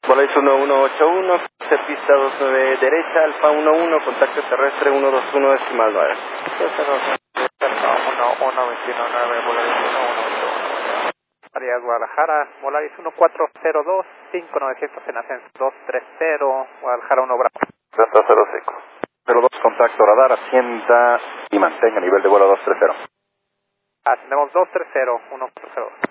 Volaris 1181, pista 29 derecha, Alfa 11, contacto terrestre 121 decimal 9. Alfa 11219, Volaris 1181. Área Guadalajara, Volaris 1402, 5900 en ascenso 230, Guadalajara 1 Bravo. Delta 05. 02, contacto radar, asienta y mantenga nivel de vuelo 230. Ascendemos 230, 140.